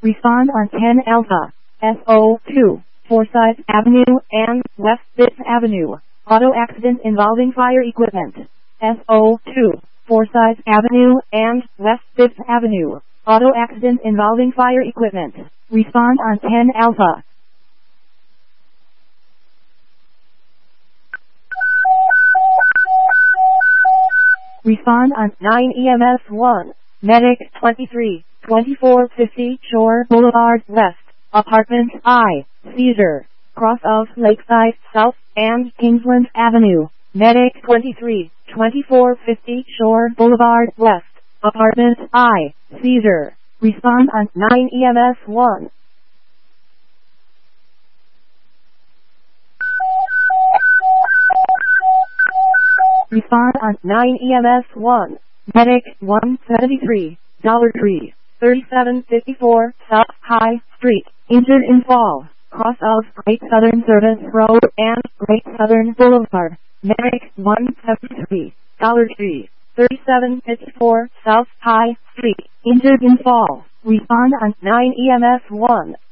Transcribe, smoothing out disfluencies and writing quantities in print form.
Respond on 10 Alpha. SO2. Forsyth Avenue and West 5th Avenue. Auto accident involving fire equipment. SO2. Forsyth Avenue and West 5th Avenue. Auto accident involving fire equipment. Respond on 10 Alpha. Respond on 9 EMS 1. Medic 23, 2450 Shore Boulevard West. Apartment I. Seizure. Cross of Lakeside South and Kingsland Avenue. Medic 23, 2450 Shore Boulevard West. Apartment I. Seizure. Respond on 9 EMS 1. Respond on 9 EMS 1. Medic 173, Dollar Tree, 3754 South High Street. Injured in fall. Cross of Great Southern Service Road and Great Southern Boulevard. Medic 173, Dollar Tree, 3754 South High Street. Injured in fall. Respond on 9 EMS 1.